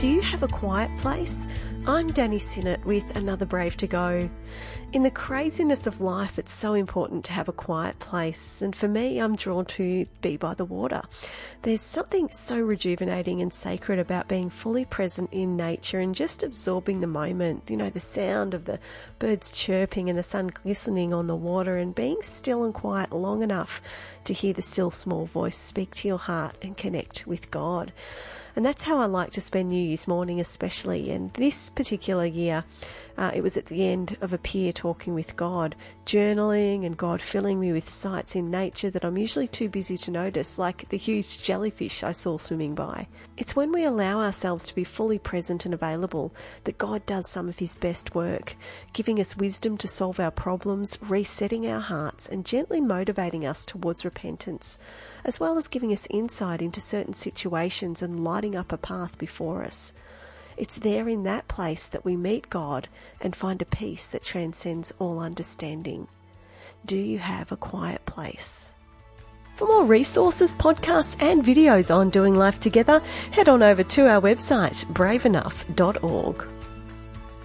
Do you have a quiet place? I'm Danny Sinnott with another Brave to Go. In the craziness of life, it's so important to have a quiet place, and for me, I'm drawn to be by the water. There's something so rejuvenating and sacred about being fully present in nature and just absorbing the moment. You know, the sound of the birds chirping and the sun glistening on the water, and being still and quiet long enough to hear the still small voice speak to your heart and connect with God. And that's how I like to spend New Year's morning especially. And this particular year, it was at the end of a pier talking with God, journaling and God filling me with sights in nature that I'm usually too busy to notice, like the huge jellyfish I saw swimming by. It's when we allow ourselves to be fully present and available that God does some of his best work, giving us wisdom to solve our problems, resetting our hearts and gently motivating us towards repentance, as well as giving us insight into certain situations and lighting up a path before us. It's there in that place that we meet God and find a peace that transcends all understanding. Do you have a quiet place? For more resources, podcasts and videos on doing life together, head on over to our website, braveenough.org.